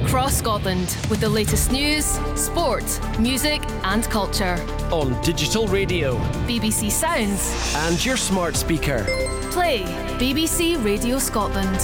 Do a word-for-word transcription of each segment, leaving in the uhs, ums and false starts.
across Scotland with the latest news, sport, music and culture. On digital radio, B B C Sounds and your smart speaker. Play B B C Radio Scotland.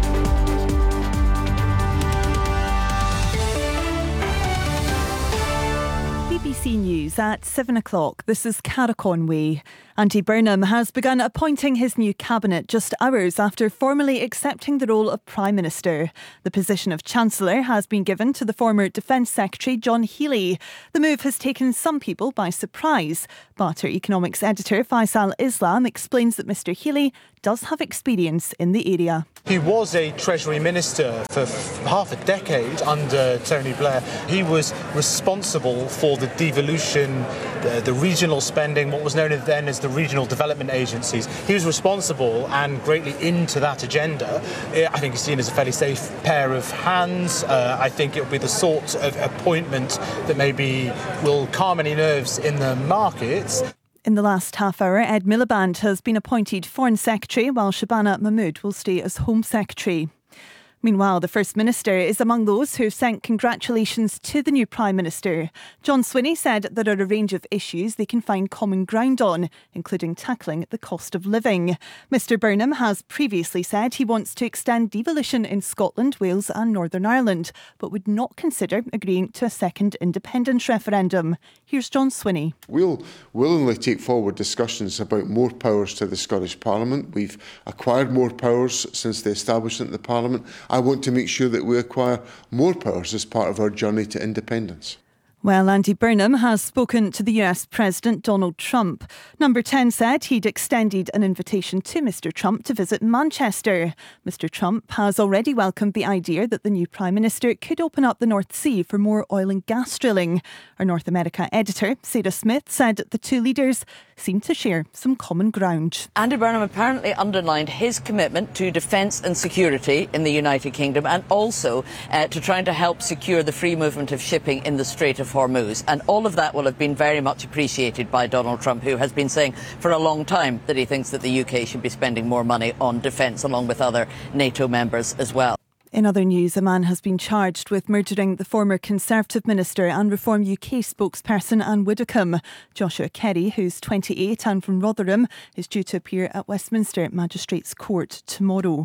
B B C News at seven o'clock. This is Cara Conway. Andy Burnham has begun appointing his new cabinet just hours after formally accepting the role of Prime Minister. The position of Chancellor has been given to the former Defence Secretary John Healey. The move has taken some people by surprise, but our economics editor Faisal Islam explains that Mr Healey does have experience in the area. He was a Treasury Minister for f- half a decade under Tony Blair. He was responsible for the devolution, the, the regional spending, what was known then as the regional development agencies. He was responsible and greatly into that agenda. I think he's seen as a fairly safe pair of hands. Uh, I think it'll be the sort of appointment that maybe will calm any nerves in the markets. In the last half hour, Ed Miliband has been appointed Foreign Secretary, while Shabana Mahmood will stay as Home Secretary. Meanwhile, the First Minister is among those who have sent congratulations to the new Prime Minister. John Swinney said there are a range of issues they can find common ground on, including tackling the cost of living. Mr Burnham has previously said he wants to extend devolution in Scotland, Wales and Northern Ireland, but would not consider agreeing to a second independence referendum. Here's John Swinney. We'll willingly take forward discussions about more powers to the Scottish Parliament. We've acquired more powers since the establishment of the Parliament. I want to make sure that we acquire more powers as part of our journey to independence. Well, Andy Burnham has spoken to the U S President Donald Trump. Number ten said he'd extended an invitation to Mr Trump to visit Manchester. Mr Trump has already welcomed the idea that the new Prime Minister could open up the North Sea for more oil and gas drilling. Our North America editor, Sarah Smith, said the two leaders seem to share some common ground. Andy Burnham apparently underlined his commitment to defence and security in the United Kingdom and also uh, to trying to help secure the free movement of shipping in the Strait of Hormuz. And all of that will have been very much appreciated by Donald Trump, who has been saying for a long time that he thinks that the U K should be spending more money on defence along with other NATO members as well. In other news, a man has been charged with murdering the former Conservative Minister and Reform U K spokesperson Anne Widdecombe. Joshua Kerry, who's twenty-eight and from Rotherham, is due to appear at Westminster Magistrates Court tomorrow.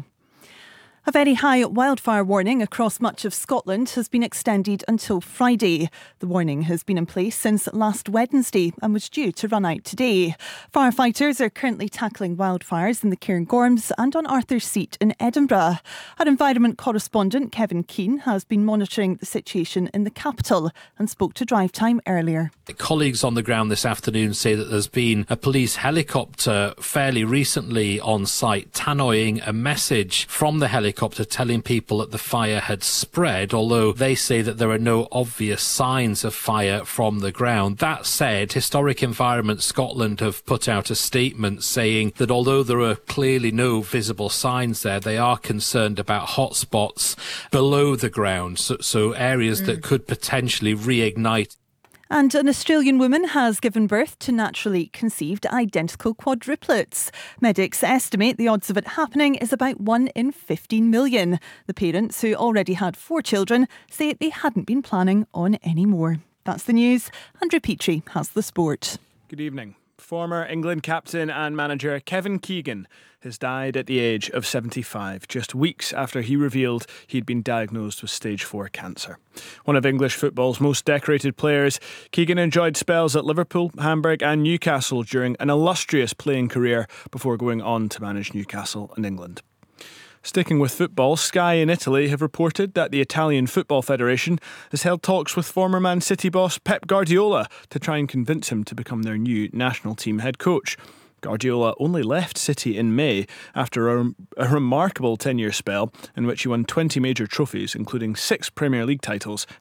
A very high wildfire warning across much of Scotland has been extended until Friday. The warning has been in place since last Wednesday and was due to run out today. Firefighters are currently tackling wildfires in the Cairngorms and on Arthur's Seat in Edinburgh. Our environment correspondent Kevin Keane has been monitoring the situation in the capital and spoke to Drive Time earlier. Colleagues on the ground this afternoon say that there's been a police helicopter fairly recently on site tannoying a message from the helicopter telling people that the fire had spread, although they say that there are no obvious signs of fire from the ground. That said, Historic Environment Scotland have put out a statement saying that although there are clearly no visible signs there, they are concerned about hotspots below the ground, so, so areas mm. that could potentially reignite. And an Australian woman has given birth to naturally conceived identical quadruplets. Medics estimate the odds of it happening is about one in fifteen million. The parents, who already had four children, say they hadn't been planning on any more. That's the news. Andrew Petrie has the sport. Good evening. Former England captain and manager Kevin Keegan has died at the age of seventy-five, just weeks after he revealed he'd been diagnosed with stage four cancer. One of English football's most decorated players, Keegan enjoyed spells at Liverpool, Hamburg and Newcastle during an illustrious playing career before going on to manage Newcastle and England. Sticking with football, Sky in Italy have reported that the Italian Football Federation has held talks with former Man City boss Pep Guardiola to try and convince him to become their new national team head coach. Guardiola only left City in May after a, a remarkable ten-year spell in which he won twenty major trophies, including six Premier League titles